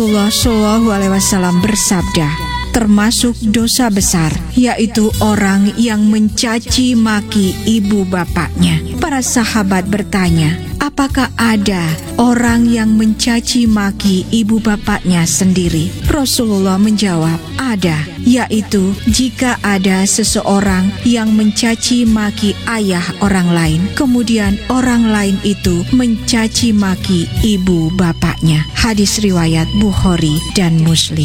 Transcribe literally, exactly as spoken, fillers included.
Rasulullah Shallallahu Alaihi Wasallam bersabda, termasuk dosa besar, yaitu orang yang mencaci maki ibu bapaknya. Para sahabat bertanya, apakah ada orang yang mencaci maki ibu bapaknya sendiri? Rasulullah menjawab, ada, yaitu jika ada seseorang yang mencaci maki ayah orang lain, kemudian orang lain itu mencaci maki ibu bapaknya. Hadis riwayat Bukhari dan Muslim.